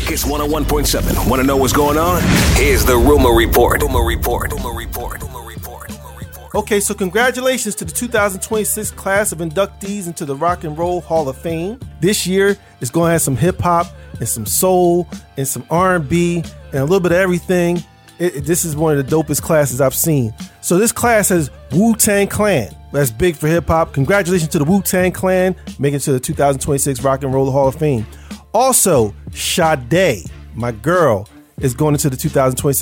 Kiss 101.7. Want to know what's going on? Here's the Rumor Report. Okay, so congratulations to the 2026 class of inductees into the Rock and Roll Hall of Fame. This year is going to have some hip hop and some soul and some R&B and a little bit of everything. This is one of the dopest classes I've seen. So this class has Wu-Tang Clan. That's big for hip hop. Congratulations to the Wu-Tang Clan making it to the 2026 Rock and Roll Hall of Fame. Also, Sade, my girl, is going into the 2026